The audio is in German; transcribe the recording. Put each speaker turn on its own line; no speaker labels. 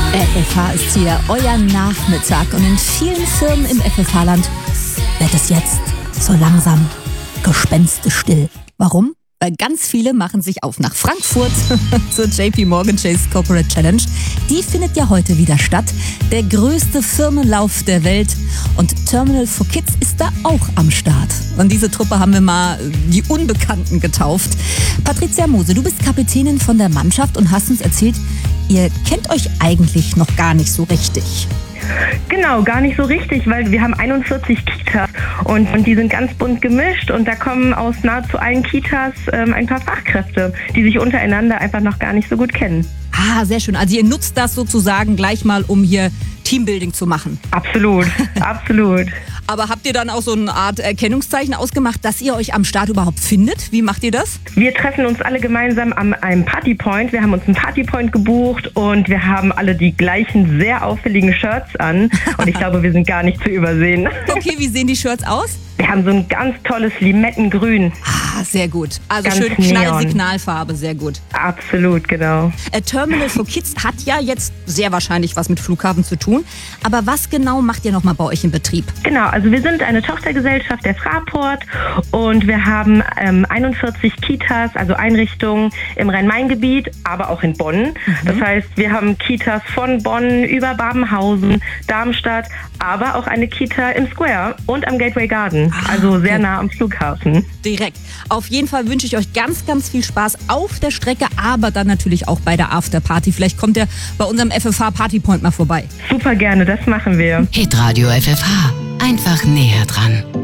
FFH ist hier, euer Nachmittag. Und in vielen Firmen im FFH-Land wird es jetzt so langsam gespenstisch-still. Warum? Weil ganz viele machen sich auf nach Frankfurt zur JP Morgan Chase Corporate Challenge. Die findet ja heute wieder statt. Der größte Firmenlauf der Welt. Und Terminal for Kids ist da auch am Start. Und diese Truppe haben wir mal die Unbekannten getauft. Patricia Mose, du bist Kapitänin von der Mannschaft und hast uns erzählt, ihr kennt euch eigentlich noch gar nicht so richtig.
Genau, gar nicht so richtig, weil wir haben 41 Kitas und die sind ganz bunt gemischt und da kommen aus nahezu allen Kitas ein paar Fachkräfte, die sich untereinander einfach noch gar nicht so gut kennen.
Ah, sehr schön. Also ihr nutzt das sozusagen gleich mal, um hier Teambuilding zu machen.
Absolut, absolut.
Aber habt ihr dann auch so eine Art Erkennungszeichen ausgemacht, dass ihr euch am Start überhaupt findet? Wie macht ihr das?
Wir treffen uns alle gemeinsam an einem Partypoint. Wir haben uns einen Partypoint gebucht und wir haben alle die gleichen sehr auffälligen Shirts an. Und ich glaube, wir sind gar nicht zu übersehen.
Okay, wie sehen die Shirts aus?
Wir haben so ein ganz tolles Limettengrün.
Ah, sehr gut. Also
Ganz
schön
neon.
Signalfarbe, sehr gut.
Absolut, genau.
Terminal for Kids hat ja jetzt sehr wahrscheinlich was mit Flughafen zu tun. Aber was genau macht ihr nochmal bei euch im Betrieb?
Genau, also wir sind eine Tochtergesellschaft der Fraport und wir haben 41 Kitas, also Einrichtungen im Rhein-Main-Gebiet, aber auch in Bonn. Das heißt, wir haben Kitas von Bonn über Babenhausen, Darmstadt, aber auch eine Kita im Square und am Gateway Garden, also sehr nah am Flughafen.
Direkt. Auf jeden Fall wünsche ich euch ganz, ganz viel Spaß auf der Strecke, aber dann natürlich auch bei der Afterparty. Vielleicht kommt ihr bei unserem FFH Partypoint mal vorbei.
Super gerne, das machen wir.
Hitradio FFH. Einfach näher dran.